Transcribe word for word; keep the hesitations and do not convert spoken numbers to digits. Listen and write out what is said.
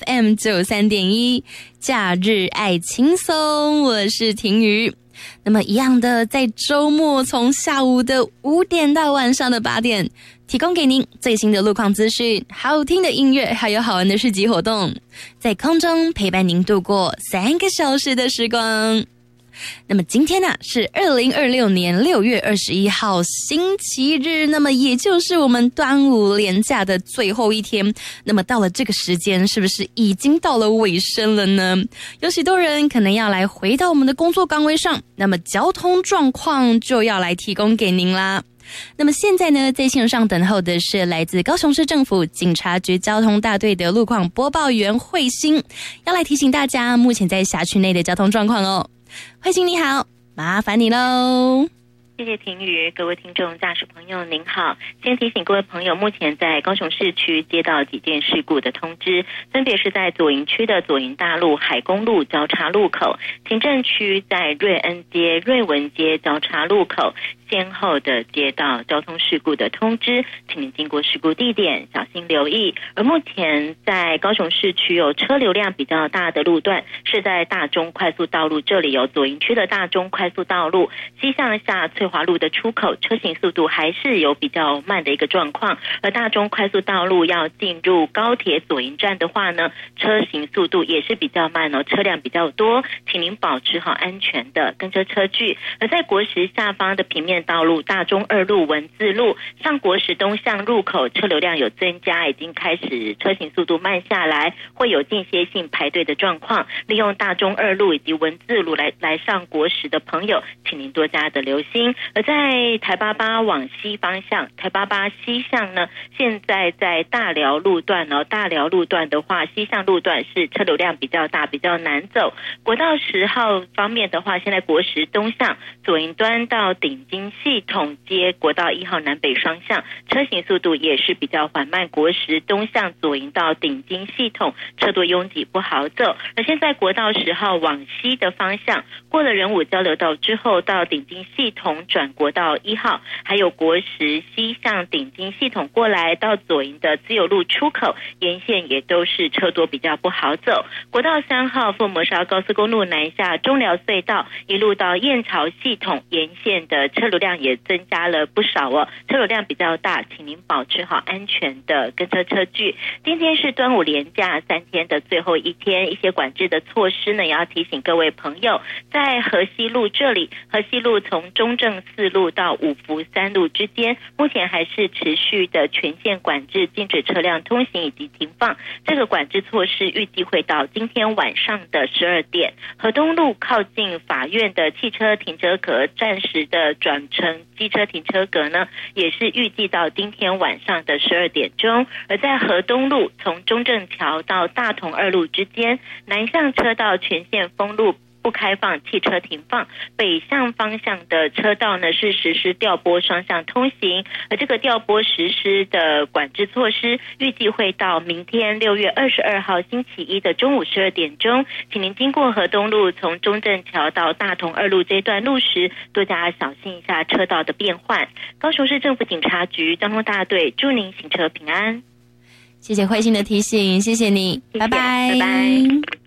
F M 九三点一，假日爱轻松，我是婷瑜。那么一样的，在周末从下午的五点到晚上的八点，提供给您最新的路况资讯、好听的音乐，还有好玩的市集活动，在空中陪伴您度过三个小时的时光。那么今天呢、啊、是二零二六年六月二十一号星期日，那么也就是我们端午连假的最后一天。那么到了这个时间，是不是已经到了尾声了呢？有许多人可能要来回到我们的工作岗位上，那么交通状况就要来提供给您啦。那么现在呢，在线上等候的是来自高雄市政府警察局交通大队的路况播报员慧欣，要来提醒大家目前在辖区内的交通状况哦。慧欣你好，麻烦你喽。 谢谢婷瑜，各位听众驾驶朋友您好，先提醒各位朋友，目前在高雄市区接到几件事故的通知，分别是在左营区的左营大路海公路交叉路口，行政区在瑞恩街瑞文街交叉路口先后的接到交通事故的通知，请您经过事故地点小心留意。而目前在高雄市区有车流量比较大的路段是在大中快速道路，这里有左营区的大中快速道路西向下翠华路的出口，车行速度还是有比较慢的一个状况。而大中快速道路要进入高铁左营站的话呢，车行速度也是比较慢哦，车辆比较多，请您保持好安全的跟车车距。而在国十下方的平面道路大中二路文字路上国十东向入口，车流量有增加，已经开始车行速度慢下来，会有间歇性排队的状况。利用大中二路以及文字路来来上国十的朋友，请您多加的留心。而在台八八往西方向，台八八西向呢，现在在大寮路段哦，大寮路段的话，西向路段是车流量比较大，比较难走。国道十号方面的话，现在国十东向左营端到顶金系统街国道一号南北双向，车行速度也是比较缓慢。国十东向左营到顶金系统车多拥挤不好走。而现在国道十号往西的方向，过了仁武交流道之后，到顶金系统转国道一号，还有国十西向顶金系统过来到左营的自由路出口沿线也都是车多比较不好走。国道三号富摩沙高速公路南下中寮隧道一路到燕巢系统沿线的车流量也增加了不少哦，车流量比较大，请您保持好安全的跟车车距。今天是端午连假三天的最后一天，一些管制的措施呢，也要提醒各位朋友，在河西路这里，河西路从中正四路到五福三路之间，目前还是持续的全线管制，禁止车辆通行以及停放。这个管制措施预计会到今天晚上的十二点。河东路靠近法院的汽车停车格暂时的转成机车停车格呢，也是预计到今天晚上的十二点钟。而在河东路从中正桥到大同二路之间，南向车道全线封路，不开放汽车停放，北向方向的车道呢是实施调拨双向通行。而这个调拨实施的管制措施预计会到明天六月二十二号星期一的中午十二点钟，请您经过河东路从中正桥到大同二路这段路时，多加小心一下车道的变换。高雄市政府警察局交通大队祝您行车平安。 谢谢慧欣的提醒，谢谢你， 谢谢， 拜拜， 拜拜。